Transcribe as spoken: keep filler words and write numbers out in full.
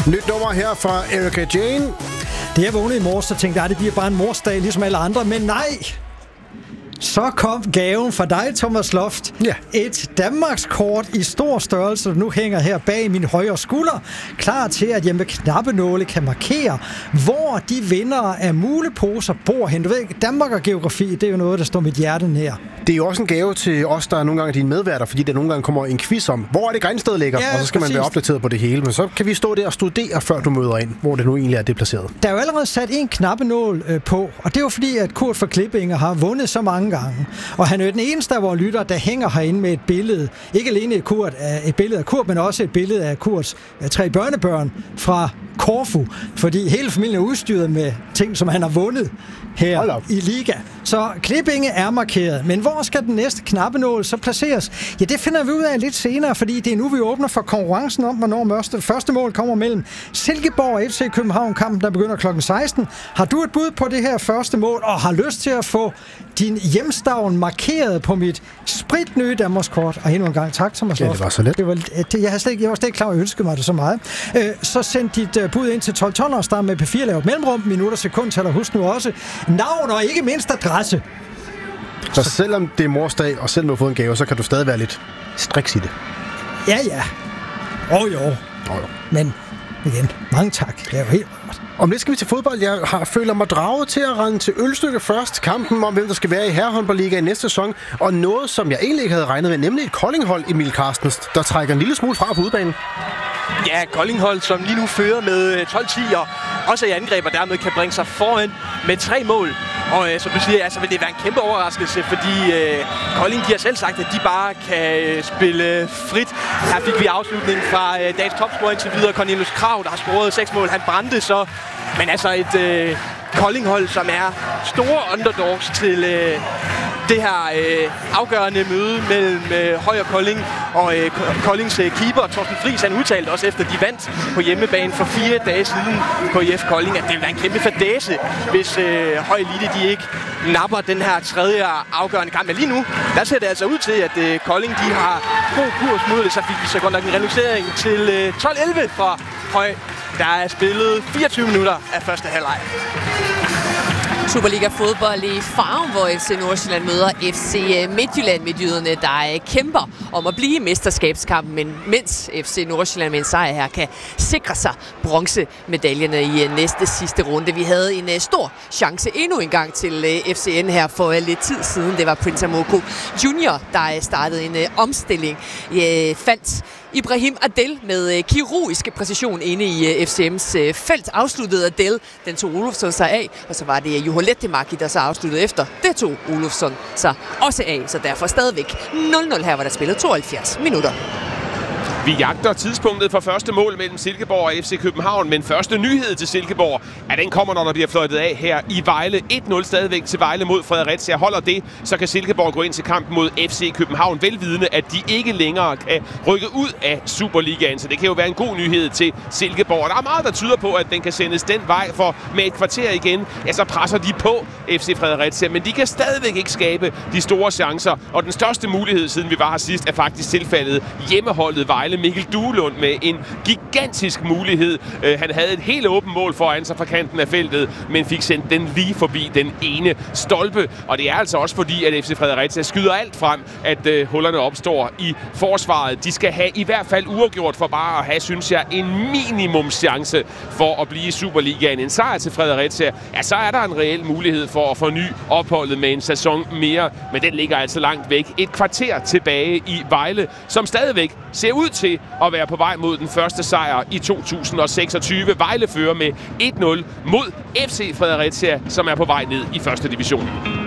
Nyt nummer her fra Erika Jane. Det jeg vågnede i morges, så tænkte jeg, at det bliver bare en morsdag, ligesom alle andre, men nej! Så kom gaven fra dig, Thomas Loft. Ja. Et Danmarkskort i stor størrelse, der nu hænger her bag min højre skulder, klar til, at jeg med knappenåle kan markere, hvor de vindere af muleposer bor hen. Du ved, Danmark og geografi, det er jo noget, der står mit hjerte nær. Det er jo også en gave til os, der er nogle gange dine medværter, fordi der nogle gange kommer en quiz om, hvor er det Grænsted ligger, ja, og så skal præcis. Man være opdateret på det hele. Men så kan vi stå der og studere, før du møder ind, hvor det nu egentlig er det placeret. Der er jo allerede sat en knappenål øh, på, og det er jo fordi, at Kurt fra Klippinge har vundet så mange gange. Og han er jo den eneste af vores lytter, der hænger herinde med et billede. Ikke alene et, Kurt, et billede af Kurt, men også et billede af Kurts uh, tre børnebørn fra Korfu. Fordi hele familien er udstyret med ting, som han har vundet her i Liga. Så Klippinge er markeret. Men hvor skal den næste knappenål så placeres? Ja, det finder vi ud af lidt senere, fordi det er nu, vi åbner for konkurrencen om, hvornår første mål kommer mellem Silkeborg og F C København-kampen, der begynder klokken seksten. Har du et bud på det her første mål, og har lyst til at få din hjemstavn markeret på mit spritnye Danmarkskort? Og endnu en gang tak, Thomas Loft. Ja, det var så let. Det var, det, jeg, slet ikke, jeg var slet ikke klar, at jeg ønskede mig det så meget. Øh, så send dit uh, bud ind til tolv tolv og start med P fire, lav et mellemrum, minutter, sekundtaller. Husk nu også navn og ikke mindst adresse. Så selvom det er morsdag, og selvom du har fået en gave, så kan du stadig være lidt striks i det. Ja, ja. Åh oh, jo. Oh, jo. Men igen, mange tak. Det er jo helt rart. Om lidt skal vi til fodbold. Jeg har, føler mig draget til at rende til ølstykke først. Kampen om, hvem der skal være i herrehåndboldligaen i næste sæson. Og noget, som jeg egentlig ikke havde regnet med, nemlig et Koldinghold, Emil Carstens, der trækker en lille smule fra på udbanen. Ja, Koldinghold, som lige nu fører med tolv ti og også i angreb, og dermed kan bringe sig foran med tre mål. Og øh, som du siger, altså, vil det være en kæmpe overraskelse, fordi øh, Kolding, de har selv sagt, at de bare kan øh, spille frit. Her fik vi afslutningen fra øh, dagens topscorer indtil videre, Cornelius Krav, der har scoret seks mål. Han brændte så, men altså et øh, Koldinghold, som er store underdogs til øh, det her øh, afgørende møde mellem øh, Høj og Kolding. Og øh, Koldings øh, keeper, Torsten Friis, han udtalte også efter de vandt på hjemmebane for fire dage siden på I F Kolding, at det vil være en kæmpe fadæse, hvis øh, Høj Elite de ikke napper den her tredje afgørende kamp. Men lige nu, der ser det altså ud til, at øh, Kolding de har god kurs mod det. Så fik vi så godt nok en reducering til øh, tolv elleve fra Høj. Der er spillet fireogtyve minutter af første halvleg. Superliga fodbold i Farum, hvor F C Nordsjælland møder F C Midtjylland. Midtjyderne, der kæmper om at blive i mesterskabskampen, men mens F C Nordsjælland med en sejr her kan sikre sig bronzemedaljerne i næste sidste runde. Vi havde en stor chance endnu en gang til F C N her for lidt tid siden. Det var Prince Amoko junior, der startede en omstilling. Jeg fandt Ibrahim Adel med kirurgisk præcision inde i F C M's felt. Afsluttede Adel, den tog Olofsson sig af, og så var det Juho Lehtimäki, der så afsluttede efter. Det tog Olofsson sig også af, så derfor stadigvæk nul nul her, hvor der spillet tooghalvfjerds minutter. Vi jagter tidspunktet for første mål mellem Silkeborg og F C København, men første nyhed til Silkeborg, at den kommer, når der bliver fløjtet af her i Vejle. et nul stadigvæk til Vejle mod Fredericia. Holder det, så kan Silkeborg gå ind til kampen mod F C København, velvidende, at de ikke længere kan rykke ud af Superligaen. Så det kan jo være en god nyhed til Silkeborg. Der er meget, der tyder på, at den kan sendes den vej, for med et kvarter igen, ja, så presser de på F C Fredericia, men de kan stadigvæk ikke skabe de store chancer. Og den største mulighed, siden vi var her sidst, er faktisk tilfældet hjemmeholdet Vejle. Mikkel Duelund med en gigantisk mulighed. Uh, han havde et helt åbent mål foran sig fra kanten af feltet, men fik sendt den lige forbi den ene stolpe. Og det er altså også fordi, at F C Fredericia skyder alt frem, at uh, hullerne opstår i forsvaret. De skal have i hvert fald uafgjort for bare at have, synes jeg, en minimumschance for at blive i Superligaen. En sejr til Fredericia, ja, så er der en reel mulighed for at forny opholdet med en sæson mere, men den ligger altså langt væk. Et kvarter tilbage i Vejle, som stadigvæk ser ud til at være på vej mod den første sejr i to tusind og seksogtyve. Vejle fører med et nul mod F C Fredericia, som er på vej ned i første division.